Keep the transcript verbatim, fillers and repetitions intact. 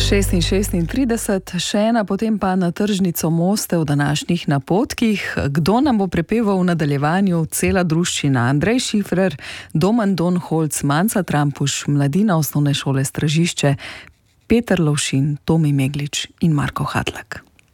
šest in šestintrideset, še ena, potem pa na tržnico Moste v današnjih napotkih. Kdo nam bo prepeval v nadaljevanju? Cela druščina: Andrej Šifrer, Domen Donholc, Manca Trampuš, mladina Osnovne šole Stražišče, Peter Lovšin, Tomi Meglič in Marko Hatlak.